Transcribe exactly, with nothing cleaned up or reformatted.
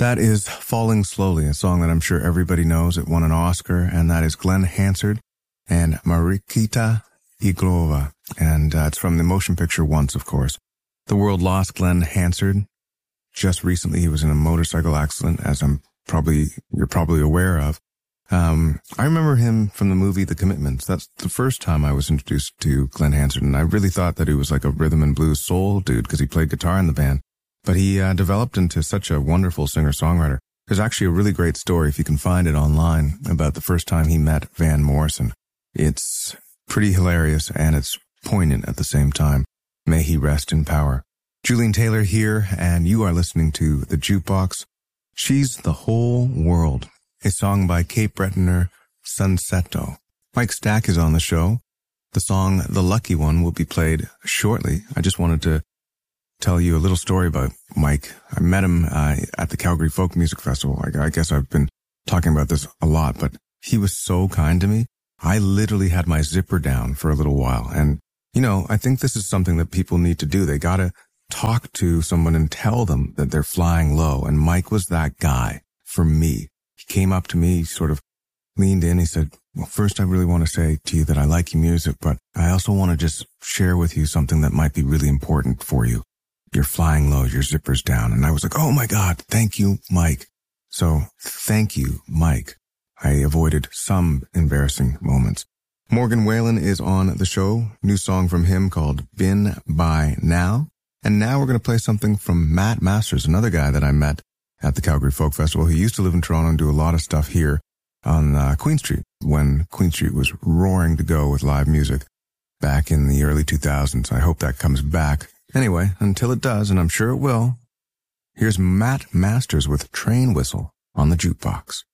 That is Falling Slowly, a song that I'm sure everybody knows. It won an Oscar, and that is Glenn Hansard and Marikita Iglova. And uh, it's from the motion picture Once, of course. The world lost Glenn Hansard. Just recently, he was in a motorcycle accident, as I'm probably, you're probably aware of. Um, I remember him from the movie The Commitments. That's the first time I was introduced to Glenn Hansard, and I really thought that he was like a rhythm and blues soul dude because he played guitar in the band. But he uh, developed into such a wonderful singer-songwriter. There's actually a really great story, if you can find it online, about the first time he met Van Morrison. It's pretty hilarious, and it's poignant at the same time. May he rest in power. Julian Taylor here, and you are listening to The Jukebox. She's the Whole World, a song by Cape Bretoner Sunseto. Mike Stack is on the show. The song The Lucky One will be played shortly. I just wanted to tell you a little story about Mike. I met him uh, at the Calgary Folk Music Festival. I, I guess I've been talking about this a lot, but he was so kind to me. I literally had my zipper down for a little while. And, you know, I think this is something that people need to do. They got to talk to someone and tell them that they're flying low. And Mike was that guy for me. He came up to me, he sort of leaned in. He said, well, first, I really want to say to you that I like your music, but I also want to just share with you something that might be really important for you. You're flying low, your zipper's down. And I was like, oh my God, thank you, Mike. So thank you, Mike. I avoided some embarrassing moments. Morgan Whalen is on the show. New song from him called Been By Now. And now we're going to play something from Matt Masters, another guy that I met at the Calgary Folk Festival. He used to live in Toronto and do a lot of stuff here on uh, Queen Street when Queen Street was roaring to go with live music back in the early two thousands. I hope that comes back. Anyway, until it does, and I'm sure it will, here's Matt Masters with Train Whistle on the Jukebox.